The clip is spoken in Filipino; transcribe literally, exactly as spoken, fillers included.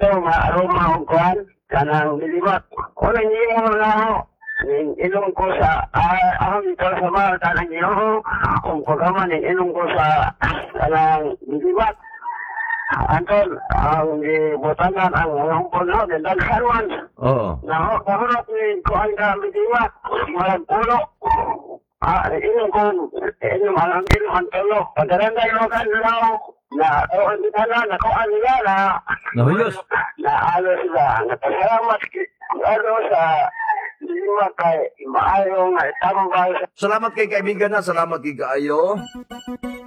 dito, ma-aroma o kuhan, kanang bilibat. Kung hindi mo na ako, inong ko sa, ah, ako dito sa mga kanang ginoo, kung pagkaman, inong ko sa kanang bilibat. Anton, ang gibutangan ang hangpon no, din dagharwan. Oo. Na kahurot ni kuan ka bilibat, malag ulo. Ah, inong ko, inong ang inong ang tulo. Pagkaranda yung kan lao, na kuan kita na, na kuan nila na. Nahuyos. Na ano sila, napasalamat ano sa lima kay maayo nga itambal. Salamat kay kaibigan na, salamat kay kaayo.